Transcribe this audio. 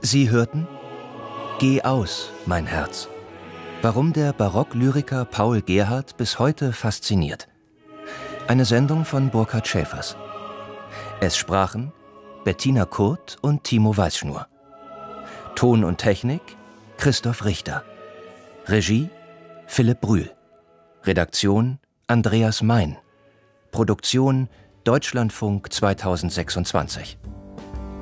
Sie hörten »Geh aus, mein Herz«, warum der Barocklyriker Paul Gerhardt bis heute fasziniert. Eine Sendung von Burkhard Schäfers. Es sprachen Bettina Kurt und Timo Weißschnur. Ton und Technik Christoph Richter. Regie Philipp Brühl. Redaktion Andreas Mein. Produktion Deutschlandfunk 2026.